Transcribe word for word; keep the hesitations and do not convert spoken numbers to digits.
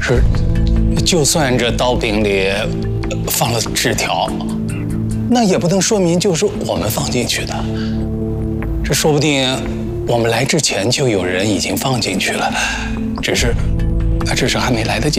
是，就算这刀柄里放了纸条，那也不能说明就是我们放进去的。这说不定我们来之前就有人已经放进去了，只是，只是还没来得及。